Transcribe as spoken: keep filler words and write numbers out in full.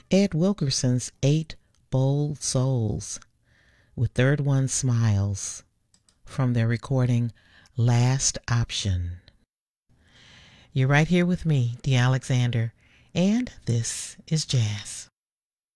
Ed Wilkerson's Eight Bold Souls with Third One Smiles from their recording Last Option. You're right here with me, Dee Alexander, and this is Jazz.